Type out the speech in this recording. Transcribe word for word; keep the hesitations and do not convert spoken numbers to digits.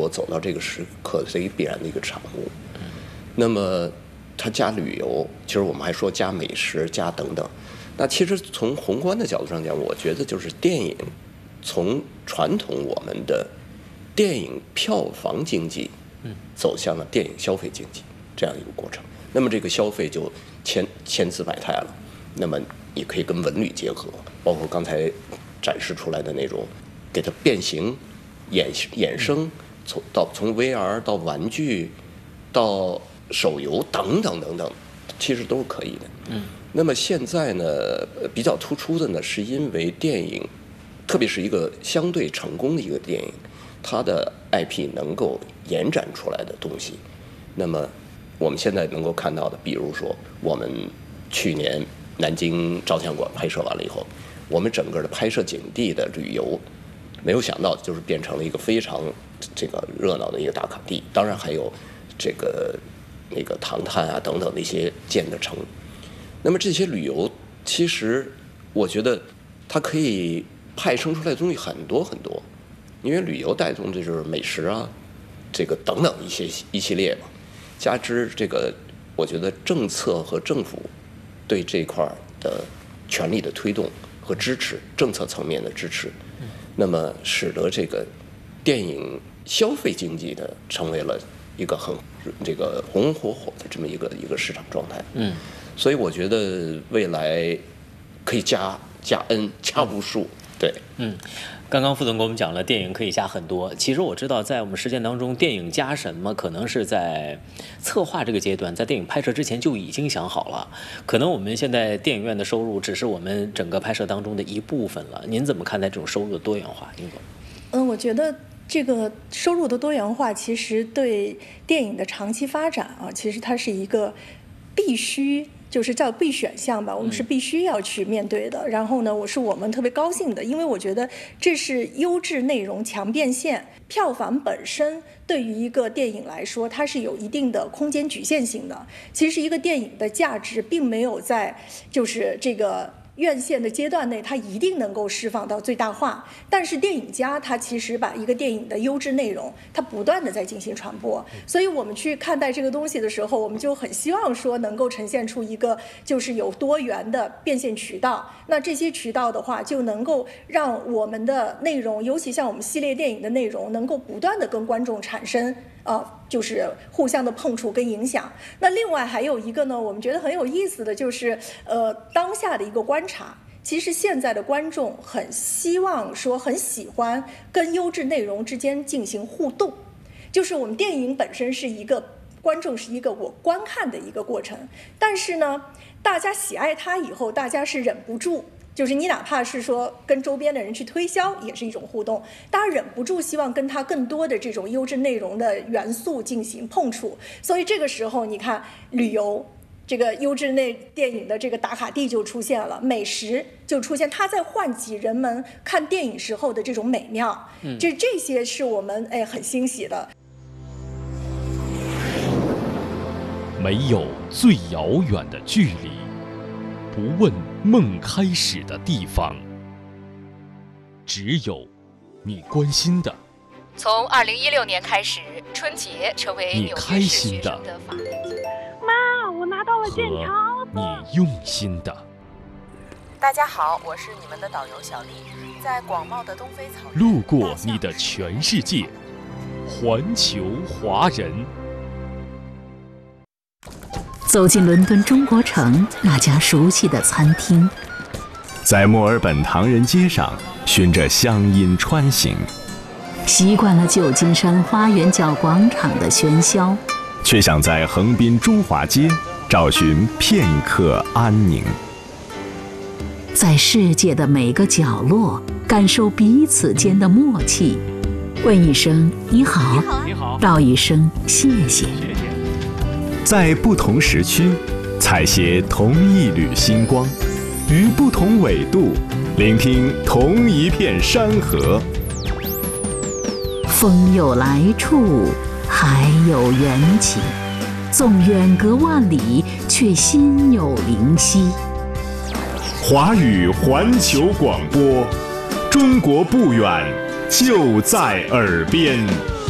国走到这个时刻是一个必然的一个产物。那么它加旅游，其实我们还说加美食、加等等。那其实从宏观的角度上讲，我觉得就是电影从传统我们的电影票房经济，走向了电影消费经济这样一个过程。那么这个消费就千千姿百态了。那么你可以跟文旅结合，包括刚才展示出来的那种，给它变形、衍衍生，从到从 V R 到玩具，到手游等等等等，其实都是可以的。嗯。那么现在呢，比较突出的呢，是因为电影，特别是一个相对成功的一个电影，它的 I P 能够延展出来的东西。那么我们现在能够看到的，比如说我们去年南京照相馆拍摄完了以后，我们整个的拍摄景地的旅游，没有想到就是变成了一个非常这个热闹的一个打卡地。当然还有这个那个唐探啊等等的一些建的城。那么这些旅游，其实我觉得它可以派生出来的东西很多很多，因为旅游带动的就是美食啊，这个等等一些一系列嘛。加之这个，我觉得政策和政府对这块的权力的推动和支持，政策层面的支持，那么使得这个电影消费经济的成为了一个很这个红红火火的这么一个一个市场状态。嗯，所以我觉得未来可以加加 N 加无数。对， 嗯。刚刚副总给我们讲了，电影可以加很多。其实我知道，在我们实践当中，电影加什么，可能是在策划这个阶段，在电影拍摄之前就已经想好了。可能我们现在电影院的收入只是我们整个拍摄当中的一部分了。您怎么看待这种收入的多元化，丁总？ 嗯，我觉得这个收入的多元化，其实对电影的长期发展啊，其实它是一个必须。就是叫必选项吧，我们是必须要去面对的。然后呢，我是我们特别高兴的，因为我觉得这是优质内容强变现。票房本身对于一个电影来说，它是有一定的空间局限性的。其实一个电影的价值并没有在就是这个院线的阶段内，它一定能够释放到最大化。但是电影家他其实把一个电影的优质内容，它不断的在进行传播。所以我们去看待这个东西的时候，我们就很希望说能够呈现出一个就是有多元的变现渠道。那这些渠道的话，就能够让我们的内容，尤其像我们系列电影的内容，能够不断的跟观众产生呃，就是互相的碰触跟影响。那另外还有一个呢，我们觉得很有意思的就是，呃，当下的一个观察，其实现在的观众很希望说，很喜欢跟优质内容之间进行互动。就是我们电影本身是一个观众是一个我观看的一个过程，但是呢，大家喜爱它以后，大家是忍不住。就是你哪怕是说跟周边的人去推销，也是一种互动，大家忍不住希望跟他更多的这种优质内容的元素进行碰触。所以这个时候你看旅游这个优质内电影的这个打卡地就出现了，美食就出现，它在唤起人们看电影时候的这种美妙。嗯，这这些是我们哎很欣喜的。 没有最遥远的距离，不问梦开始的地方，只有你关心的。 从二零一六年开始，春节成为你开心的。 妈，我拿到了剑桥。 你用心的。 大家好，我是你们的导游小丽，在广袤的东非草原， 路过你的全世界，环球华人。 走进伦敦中国城那家熟悉的餐厅， 在墨尔本唐人街上循着乡音穿行， 习惯了旧金山花园角广场的喧嚣， 却想在横滨中华街找寻片刻安宁。 在世界的每个角落感受彼此间的默契，问一声你好， 你好， 道一声谢谢。 在不同时区采撷同一缕星光，于不同纬度聆听同一片山河。 风有来处，海有缘起，纵远隔万里，却心有灵犀。 华语环球广播，中国不远，就在耳边。